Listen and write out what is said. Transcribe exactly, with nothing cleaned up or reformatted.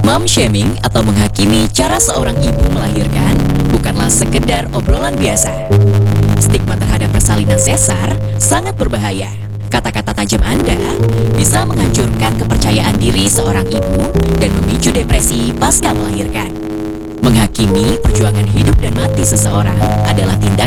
Mom shaming atau menghakimi cara seorang ibu melahirkan bukanlah sekedar obrolan biasa. Stigma terhadap persalinan sesar sangat berbahaya. Kata-kata tajam Anda bisa menghancurkan kepercayaan diri seorang ibu dan memicu depresi pasca melahirkan. Menghakimi perjuangan hidup dan mati seseorang adalah tindakan